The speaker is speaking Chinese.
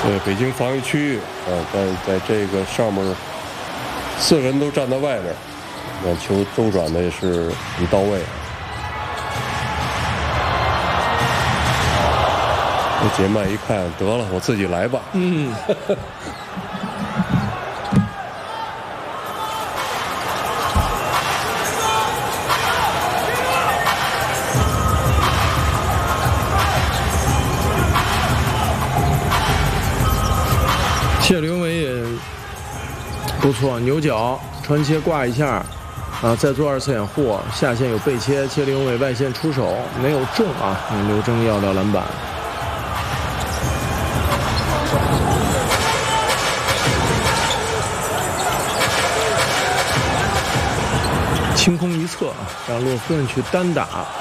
对，北京防御区域在这个上面4个人都站在外边，那球周转的也是很到位。这杰曼一看，得了，我自己来吧。 谢刘伟也不错，牛角传切挂一下，再做2次掩护，下线有背切，谢刘伟外线出手没有中啊，刘铮要到篮板。清空一侧，让洛夫顿去单打。